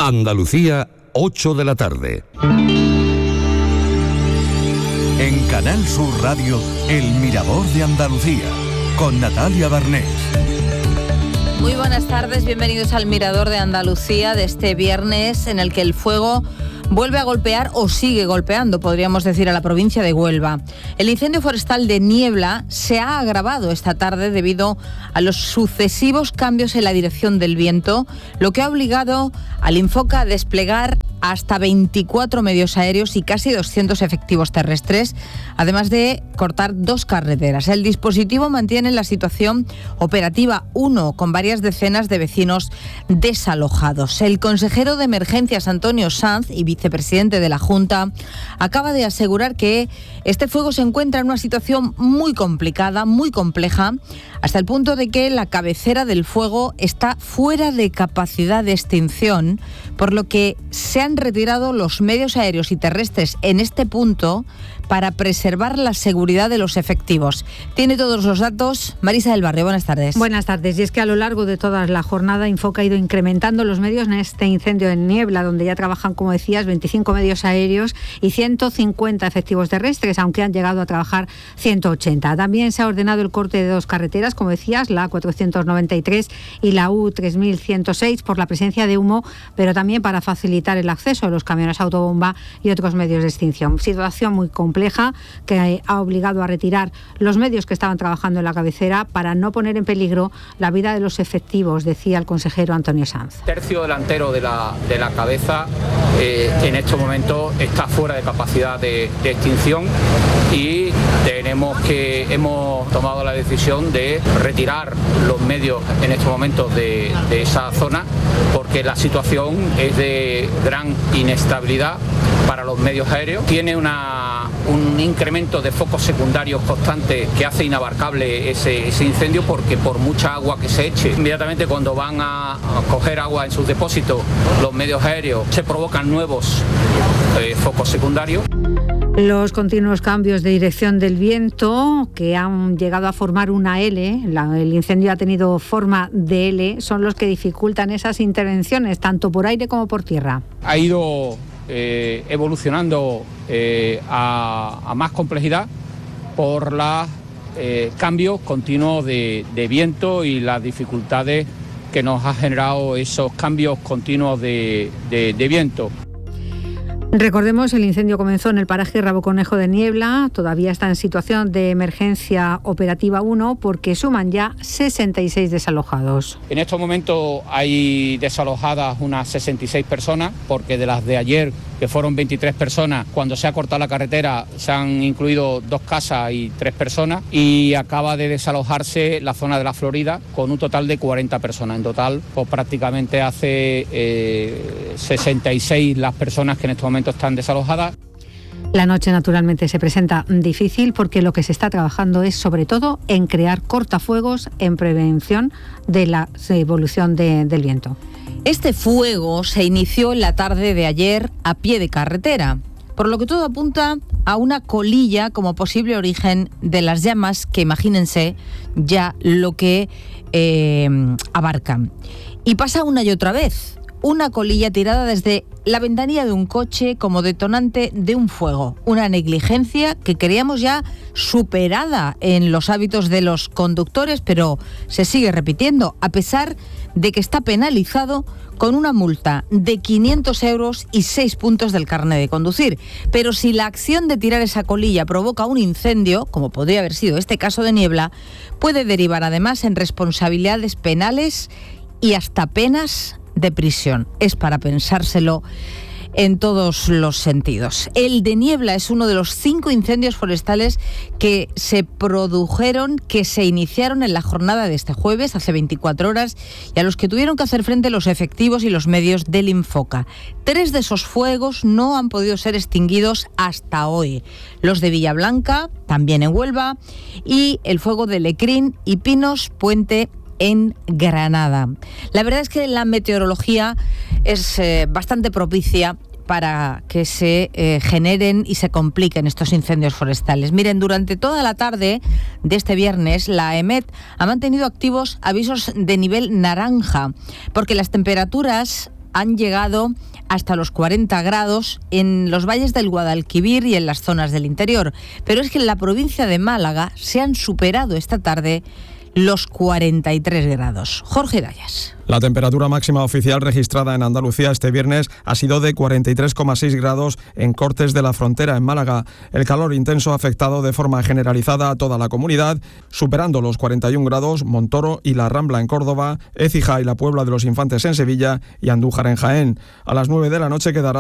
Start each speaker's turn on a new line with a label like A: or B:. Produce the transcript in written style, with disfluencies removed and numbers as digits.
A: Andalucía, 8 de la tarde.
B: En Canal Sur Radio, El Mirador de Andalucía, con Natalia Barnés.
C: Muy buenas tardes, bienvenidos al Mirador de Andalucía de este viernes, en el que el fuego vuelve a golpear o sigue golpeando, podríamos decir, a la provincia de Huelva. El incendio forestal de Niebla se ha agravado esta tarde debido a los sucesivos cambios en la dirección del viento, lo que ha obligado al Infoca a desplegar hasta 24 medios aéreos y casi 200 efectivos terrestres, además de cortar 2 carreteras. El dispositivo mantiene la situación operativa 1, con varias decenas de vecinos desalojados. El consejero de Emergencias, Antonio Sanz, y vicepresidente de la Junta, acaba de asegurar que este fuego se encuentra en una situación muy complicada, muy compleja, hasta el punto de que la cabecera del fuego está fuera de capacidad de extinción, por lo que se han retirado los medios aéreos y terrestres en este punto para preservar la seguridad de los efectivos. Tiene todos los datos Marisa del Barrio. Buenas tardes.
D: Buenas tardes. Y es que a lo largo de toda la jornada Infoca ha ido incrementando los medios en este incendio en Niebla, donde ya trabajan, como decías, 25 medios aéreos y 150 efectivos terrestres, aunque han llegado a trabajar 180. También se ha ordenado el corte de 2 carreteras, como decías, la A493 y la U3106, por la presencia de humo, pero también para facilitar el acceso a los camiones autobomba y otros medios de extinción. Situación muy compleja que ha obligado a retirar los medios que estaban trabajando en la cabecera para no poner en peligro la vida de los efectivos, decía el consejero Antonio Sanz.
E: Tercio delantero de la cabeza en estos momentos está fuera de capacidad de extinción y hemos tomado la decisión de retirar los medios en estos momentos de esa zona, porque la situación es de gran inestabilidad para los medios aéreos. Tiene un incremento de focos secundarios constante que hace inabarcable ese incendio, porque por mucha agua que se eche, inmediatamente cuando van a coger agua en sus depósitos los medios aéreos, se provocan nuevos focos secundarios.
D: Los continuos cambios de dirección del viento, que han llegado a formar una L, el incendio ha tenido forma de L, son los que dificultan esas intervenciones, tanto por aire como por tierra.
E: Ha ido evolucionando a más complejidad por los cambios continuos de viento y las dificultades que nos ha generado esos cambios continuos de viento.
D: Recordemos, el incendio comenzó en el paraje Rabo Conejo de Niebla, todavía está en situación de emergencia operativa 1 porque suman ya 66 desalojados.
E: En estos momentos hay desalojadas unas 66 personas, porque de las de ayer, que fueron 23 personas, cuando se ha cortado la carretera se han incluido 2 casas y 3 personas, y acaba de desalojarse la zona de la Florida con un total de 40 personas. En total, pues prácticamente hace 66 las personas que en estos momentos están desalojadas.
D: La noche naturalmente se presenta difícil porque lo que se está trabajando es sobre todo en crear cortafuegos en prevención de la evolución del viento.
C: Este fuego se inició en la tarde de ayer a pie de carretera, por lo que todo apunta a una colilla como posible origen de las llamas, que imagínense ya lo que abarcan. Y pasa una y otra vez. Una colilla tirada desde la ventanilla de un coche como detonante de un fuego. Una negligencia que creíamos ya superada en los hábitos de los conductores, pero se sigue repitiendo, a pesar de que está penalizado con una multa de 500 euros y 6 puntos del carnet de conducir. Pero si la acción de tirar esa colilla provoca un incendio, como podría haber sido este caso de Niebla, puede derivar además en responsabilidades penales y hasta penas de prisión. Es para pensárselo en todos los sentidos. El de Niebla es uno de los 5 incendios forestales que se produjeron, que se iniciaron en la jornada de este jueves, hace 24 horas, y a los que tuvieron que hacer frente los efectivos y los medios del Infoca. 3 de esos fuegos no han podido ser extinguidos hasta hoy. Los de Villablanca, también en Huelva, y el fuego de Lecrín y Pinos Puente en Granada. La verdad es que la meteorología es bastante propicia para que se generen y se compliquen estos incendios forestales. Miren, durante toda la tarde de este viernes, la EMET ha mantenido activos avisos de nivel naranja, porque las temperaturas han llegado hasta los 40 grados en los valles del Guadalquivir y en las zonas del interior. Pero es que en la provincia de Málaga se han superado esta tarde los 43 grados. Jorge Dayas.
F: La temperatura máxima oficial registrada en Andalucía este viernes ha sido de 43,6 grados en Cortes de la Frontera, en Málaga. El calor intenso ha afectado de forma generalizada a toda la comunidad, superando los 41 grados Montoro y La Rambla en Córdoba, Écija y la Puebla de los Infantes en Sevilla y Andújar en Jaén. A las 9 de la noche quedará